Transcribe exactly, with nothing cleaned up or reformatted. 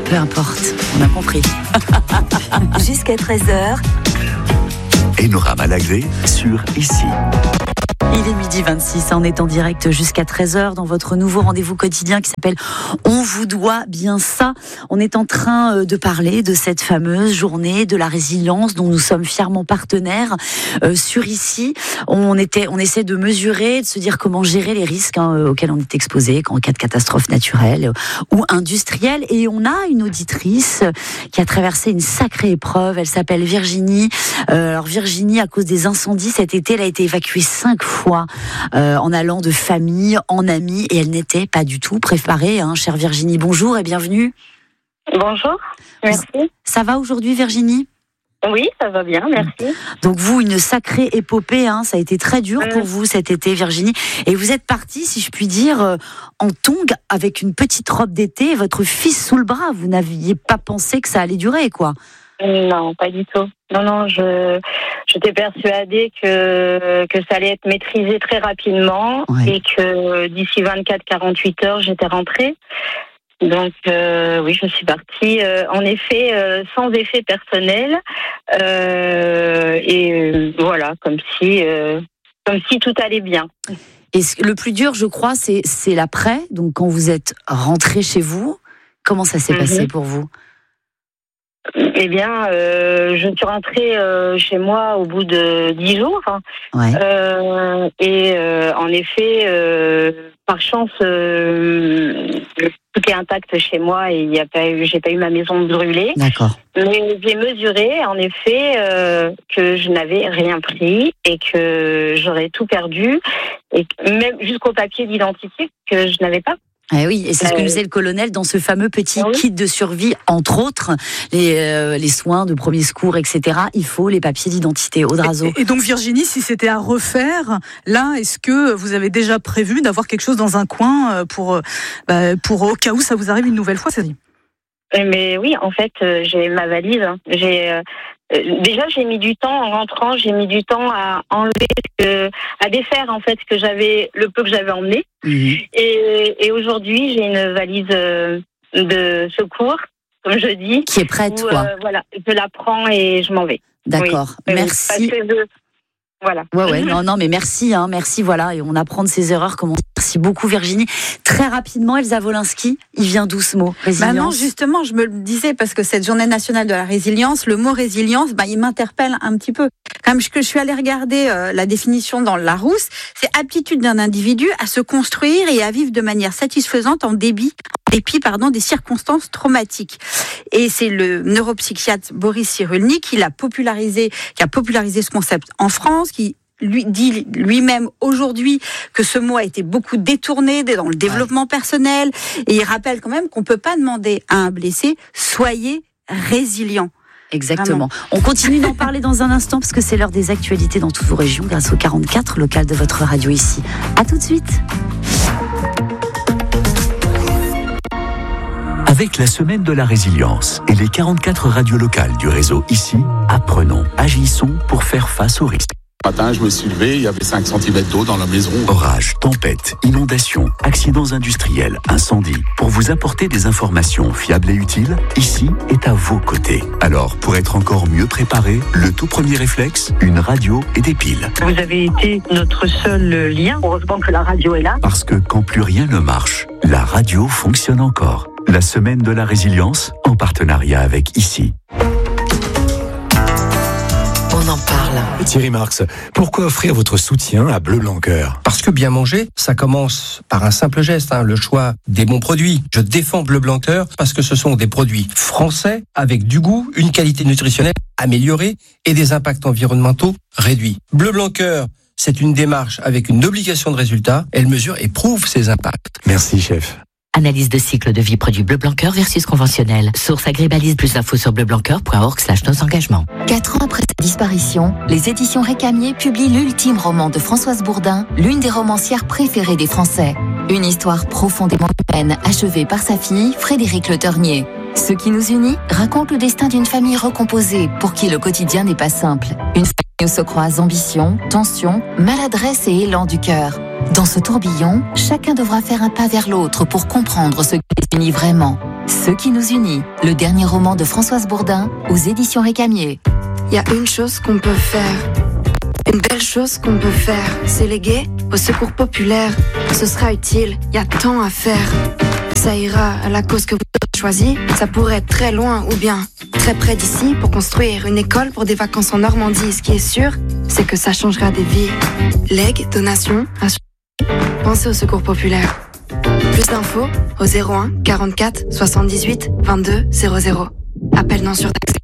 peu importe, on a compris. Jusqu'à treize heures. Enora Malagré sur Ici. Il est midi vingt-six, on est en direct jusqu'à treize heures dans votre nouveau rendez-vous quotidien qui s'appelle On vous doit bien ça. On est en train de parler de cette fameuse journée de la résilience dont nous sommes fièrement partenaires euh, sur Ici. On, était, on essaie de mesurer, de se dire comment gérer les risques hein, auxquels on est exposé en cas de catastrophe naturelle ou industrielle. Et on a une auditrice qui a traversé une sacrée épreuve. Elle s'appelle Virginie. Euh, alors Virginie, à cause des incendies cet été, elle a été évacuée cinq fois. fois euh, en allant de famille en amis et elle n'était pas du tout préparée, hein, chère Virginie. Bonjour et bienvenue. Bonjour, merci. Ça va aujourd'hui Virginie ? Oui, ça va bien, merci. Donc vous, une sacrée épopée, hein, ça a été très dur pour vous cet été Virginie. Et vous êtes partie, si je puis dire, euh, en tongs avec une petite robe d'été et votre fils sous le bras. Vous n'aviez pas pensé que ça allait durer, quoi ? Non, pas du tout. Non, non, je j'étais persuadée que que ça allait être maîtrisé très rapidement ouais. et que d'ici vingt-quatre à quarante-huit heures, j'étais rentrée. Donc euh, oui, je suis partie. Euh, en effet, euh, sans effet personnel euh, et euh, voilà, comme si euh, comme si tout allait bien. Et le plus dur, je crois, c'est c'est l'après. Donc quand vous êtes rentrée chez vous, comment ça s'est mm-hmm. passé pour vous ? Eh bien, euh, je suis rentrée euh, chez moi au bout de dix jours. Ouais. Euh, et euh, en effet, euh, par chance, euh, tout est intact chez moi et il y a pas eu, j'ai pas eu ma maison brûlée. D'accord. Mais j'ai mesuré, en effet, euh, que je n'avais rien pris et que j'aurais tout perdu, et même jusqu'au papier d'identité que je n'avais pas. Eh oui, et c'est ce que nous disait le colonel dans ce fameux petit oui. kit de survie, entre autres, les, euh, les soins de premier secours, et cetera. Il faut les papiers d'identité. Audrazo. Et, et donc Virginie, si c'était à refaire, là, est-ce que vous avez déjà prévu d'avoir quelque chose dans un coin pour, bah, pour au cas où ça vous arrive une nouvelle fois, ça dit ? Mais oui, en fait, euh, j'ai ma valise. J'ai euh, déjà j'ai mis du temps en rentrant, j'ai mis du temps à enlever, euh, à défaire en fait ce que j'avais, le peu que j'avais emmené. Mmh. Et, et aujourd'hui, j'ai une valise euh, de secours, comme je dis, qui est prête, où, quoi. Euh, voilà, je la prends et je m'en vais. D'accord. Oui. Merci. Parce que je... Voilà. Ouais, ouais, non, non, mais merci, hein, merci, voilà, et on apprend de ses erreurs, comment. Merci beaucoup Virginie. Très rapidement, Elsa Wolinski, il vient d'où ce mot ? Résilience. Bah non, justement, je me le disais, parce que cette journée nationale de la résilience, le mot résilience, bah, il m'interpelle un petit peu. Comme je, que je suis allée regarder euh, la définition dans le Larousse, c'est aptitude d'un individu à se construire et à vivre de manière satisfaisante en débit, en dépit pardon, des circonstances traumatiques. Et c'est le neuropsychiatre Boris Cyrulnik qui l'a popularisé, qui a popularisé ce concept en France, qui lui dit lui-même aujourd'hui que ce mot a été beaucoup détourné dans le développement ouais. personnel, et il rappelle quand même qu'on peut pas demander à un blessé soyez résilient. Exactement. Vraiment. On continue d'en parler dans un instant parce que c'est l'heure des actualités dans toutes vos régions grâce au quarante-quatre local de votre radio Ici. À tout de suite. Avec la semaine de la résilience et les quarante-quatre radios locales du réseau Ici, apprenons, agissons pour faire face aux risques. Ce matin, je me suis levé, il y avait cinq centimètres d'eau dans la maison. Orages, tempêtes, inondations, accidents industriels, incendies. Pour vous apporter des informations fiables et utiles, Ici est à vos côtés. Alors, pour être encore mieux préparé, le tout premier réflexe, une radio et des piles. Vous avez été notre seul lien. Heureusement que la radio est là. Parce que quand plus rien ne marche, la radio fonctionne encore. La semaine de la résilience, en partenariat avec Ici. On en parle. Thierry Marx, pourquoi offrir votre soutien à Bleu Blanc Cœur ? Parce que bien manger, ça commence par un simple geste, hein, le choix des bons produits. Je défends Bleu Blanc Cœur parce que ce sont des produits français avec du goût, une qualité nutritionnelle améliorée et des impacts environnementaux réduits. Bleu Blanc Cœur, c'est une démarche avec une obligation de résultat. Elle mesure et prouve ses impacts. Merci, chef. Analyse de cycle de vie produit Bleu Blanc Cœur versus conventionnel. Source Agribalise, plus d'infos sur bleublancoeur point org slash nos engagements. Quatre ans après sa disparition, les éditions Récamier publient l'ultime roman de Françoise Bourdin, l'une des romancières préférées des Français. Une histoire profondément humaine, achevée par sa fille, Frédéric Le Ternier. Ce qui nous unit raconte le destin d'une famille recomposée, pour qui le quotidien n'est pas simple. Une famille où se croisent ambition, tension, maladresse et élan du cœur. Dans ce tourbillon, chacun devra faire un pas vers l'autre pour comprendre ce qui les unit vraiment. Ce qui nous unit, le dernier roman de Françoise Bourdin aux éditions Récamier. Il y a une chose qu'on peut faire, une belle chose qu'on peut faire, c'est léguer au secours populaire. Ce sera utile, il y a tant à faire. Ça ira à la cause que vous avez choisie, ça pourrait être très loin ou bien très près d'ici pour construire une école pour des vacances en Normandie. Ce qui est sûr, c'est que ça changera des vies. Legs, donations, pensez au secours populaire. Plus d'infos au zéro un quarante-quatre soixante-dix-huit vingt-deux zéro zéro. Appel non surtaxé.